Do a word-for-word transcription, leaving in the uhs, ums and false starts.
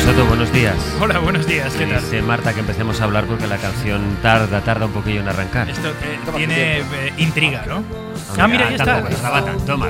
Soto, buenos días. Hola, buenos días, ¿qué tal? Dice Marta que empecemos a hablar porque la canción tarda, tarda un poquillo en arrancar. Esto eh, tiene eh, intriga, ¿no? Ah, Ah, mira, ya está. Tampoco, toma.